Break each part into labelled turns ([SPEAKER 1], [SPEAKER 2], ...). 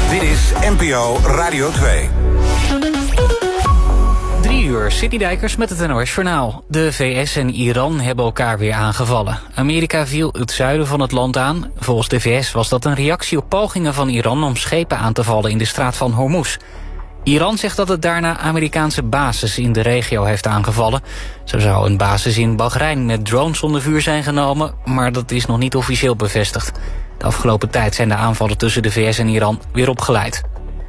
[SPEAKER 1] Dit is NPO Radio 2.
[SPEAKER 2] 3 uur, City Dijkers met het NOS Journaal. De VS en Iran hebben elkaar weer aangevallen. Amerika viel het zuiden van het land aan. Volgens de VS was dat een reactie op pogingen van Iran om schepen aan te vallen in de straat van Hormuz. Iran zegt dat het daarna Amerikaanse bases in de regio heeft aangevallen. Zo zou een basis in Bahrein met drones onder vuur zijn genomen, maar dat is nog niet officieel bevestigd. De afgelopen tijd zijn de aanvallen tussen de VS en Iran weer opgeleid.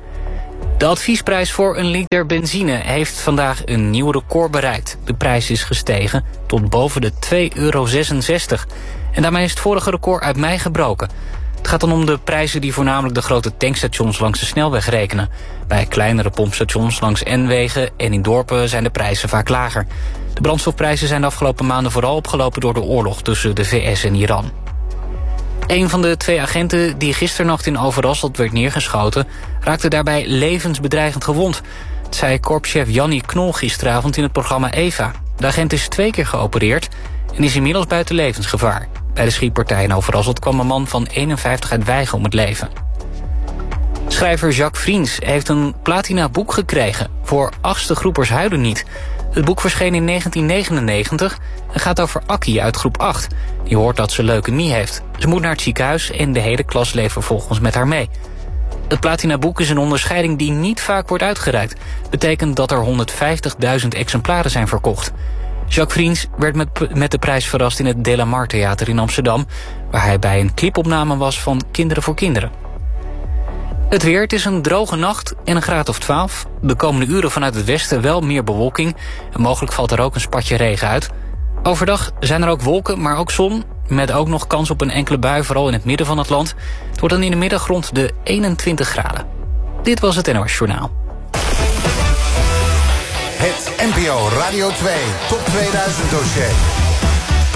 [SPEAKER 2] De adviesprijs voor een liter benzine heeft vandaag een nieuw record bereikt. De prijs is gestegen tot boven de €2,66. En daarmee is het vorige record uit mei gebroken. Het gaat dan om de prijzen die voornamelijk de grote tankstations langs de snelweg rekenen. Bij kleinere pompstations langs N-wegen en in dorpen zijn de prijzen vaak lager. De brandstofprijzen zijn de afgelopen maanden vooral opgelopen door de oorlog tussen de VS en Iran. Een van de 2 agenten die gisternacht in Overasselt werd neergeschoten raakte daarbij levensbedreigend gewond. Dat zei korpschef Jannie Knol gisteravond in het programma Eva. De agent is 2 keer geopereerd en is inmiddels buiten levensgevaar. Bij de schietpartij in Overasselt kwam een man van 51 uit Wijchen om het leven. Schrijver Jacques Vriends heeft een platina boek gekregen voor 8e groepers huilen niet. Het boek verscheen in 1999 en gaat over Akkie uit groep 8. Die hoort dat ze leukemie heeft. Ze moet naar het ziekenhuis en de hele klas leeft vervolgens met haar mee. Het platinaboek is een onderscheiding die niet vaak wordt uitgereikt. Betekent dat er 150.000 exemplaren zijn verkocht. Jacques Vriends werd met de prijs verrast in het De La Mar Theater in Amsterdam, waar hij bij een clipopname was van Kinderen voor Kinderen. Het weer, het is een droge nacht en een graad of 12. De komende uren vanuit het westen wel meer bewolking en mogelijk valt er ook een spatje regen uit. Overdag zijn er ook wolken, maar ook zon, met ook nog kans op een enkele bui, vooral in het midden van het land. Het wordt dan in de middag rond de 21 graden. Dit was het NOS Journaal.
[SPEAKER 1] Het NPO Radio 2 Top 2000 dossier.